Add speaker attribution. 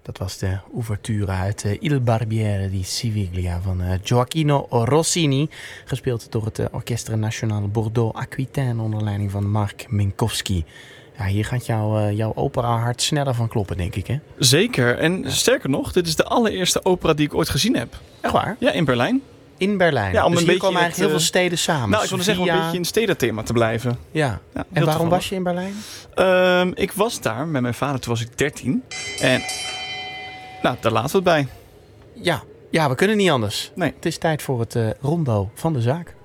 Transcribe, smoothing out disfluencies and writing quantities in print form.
Speaker 1: Dat was de ouverture uit Il Barbiere di Siviglia van Gioacchino Rossini. Gespeeld door het Orchestre National Bordeaux-Aquitaine onder leiding van Mark Minkowski. Ja, hier gaat jouw opera hart sneller van kloppen, denk ik, hè?
Speaker 2: Zeker. En sterker nog, dit is de allereerste opera die ik ooit gezien heb.
Speaker 1: Echt waar?
Speaker 2: Ja, in Berlijn.
Speaker 1: In Berlijn.
Speaker 2: Ja, om
Speaker 1: dus
Speaker 2: een
Speaker 1: hier
Speaker 2: beetje
Speaker 1: komen eigenlijk heel veel steden samen.
Speaker 2: Nou, ik wilde zeggen om een beetje in het stedenthema te blijven.
Speaker 1: Ja.
Speaker 2: Ja,
Speaker 1: En waarom was je in Berlijn?
Speaker 2: Ik was daar met mijn vader, toen was ik 13. En nou, daar laten we het bij.
Speaker 1: Ja, we kunnen niet anders.
Speaker 2: Nee.
Speaker 1: Het is tijd voor het rondo van de zaak.